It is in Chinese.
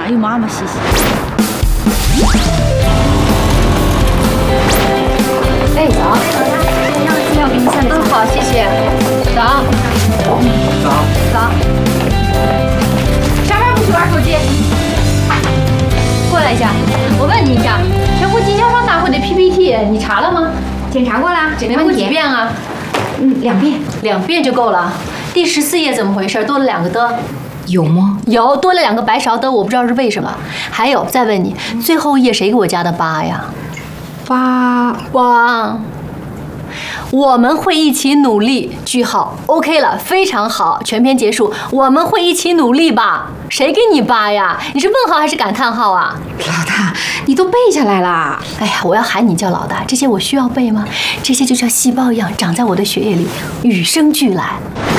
给妈妈洗洗。 哎，早。 资料给你下来。 好，谢谢。早。早。上班不许玩手机。过来一下，我问你一下，全国经销商大会的 PPT 你查了吗？ 检查过啦， 检查过几遍啊 ？2遍。 2遍就够了。第14页怎么回事？多了2个的。 有吗？ 有，多了2个白勺的，我不知道是为什么。还有，再问你，最后一页谁给我加的8呀？8。我们会一起努力。句号 ，OK 了，非常好，全篇结束。我们会一起努力吧？谁给你8呀？你是问号还是感叹号啊？ 老大，你都背下来了。 哎呀，我要喊你叫老大，这些我需要背吗？这些就像细胞一样长在我的血液里，与生俱来。